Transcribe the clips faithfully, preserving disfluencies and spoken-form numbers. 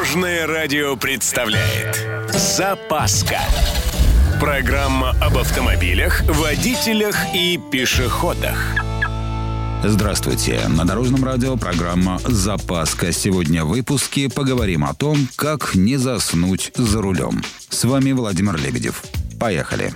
Дорожное радио представляет «Запаска». Программа об автомобилях, водителях и пешеходах. Здравствуйте. На Дорожном радио программа «Запаска». Сегодня в выпуске поговорим о том, как не заснуть за рулем. С вами Владимир Лебедев. Поехали.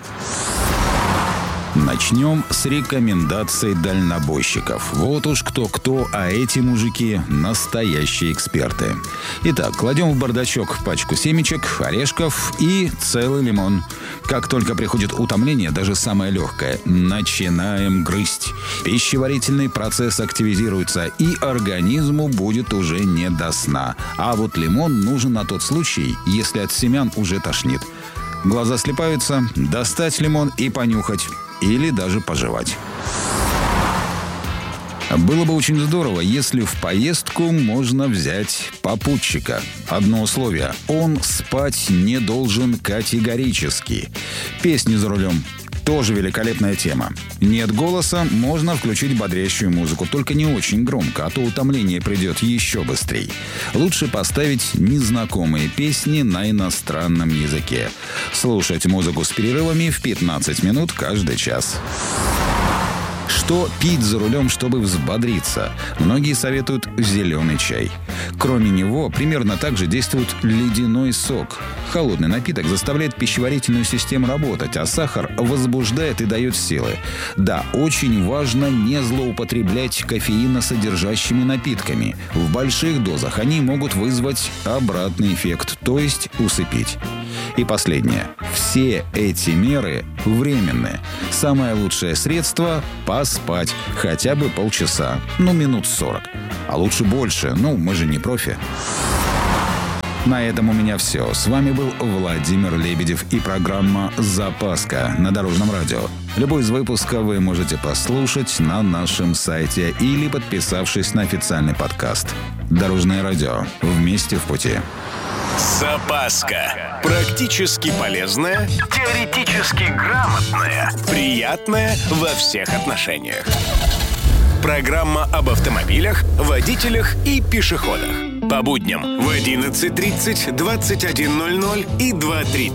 Начнем с рекомендаций дальнобойщиков. Вот уж кто-кто, а эти мужики – настоящие эксперты. Итак, кладем в бардачок пачку семечек, орешков и целый лимон. Как только приходит утомление, даже самое легкое, начинаем грызть. Пищеварительный процесс активизируется, и организму будет уже не до сна. А вот лимон нужен на тот случай, если от семян уже тошнит. Глаза слипаются, достать лимон и понюхать. Или даже пожевать. Было бы очень здорово, если в поездку можно взять попутчика. Одно условие – он спать не должен категорически. Песни за рулем – тоже великолепная тема. Нет голоса – можно включить бодрящую музыку, только не очень громко, а то утомление придет еще быстрее. Лучше поставить незнакомые песни на иностранном языке. Слушать музыку с перерывами в пятнадцать минут каждый час. Что пить за рулем, чтобы взбодриться? Многие советуют зеленый чай. Кроме него, примерно так же действует ледяной сок. Холодный напиток заставляет пищеварительную систему работать, а сахар возбуждает и дает силы. Да, очень важно не злоупотреблять кофеиносодержащими напитками. В больших дозах они могут вызвать обратный эффект, то есть усыпить. И последнее. Все эти меры временные. Самое лучшее средство – поспать. Хотя бы полчаса. Ну, минут сорок. А лучше больше. Ну, мы же не профи. На этом у меня все. С вами был Владимир Лебедев и программа «Запаска» на Дорожном радио. Любой из выпусков вы можете послушать на нашем сайте или подписавшись на официальный подкаст. Дорожное радио. Вместе в пути. Запаска. Практически полезная, теоретически грамотная, приятная во всех отношениях. Программа об автомобилях, водителях и пешеходах. По будням в одиннадцать тридцать, двадцать один ноль ноль и два тридцать.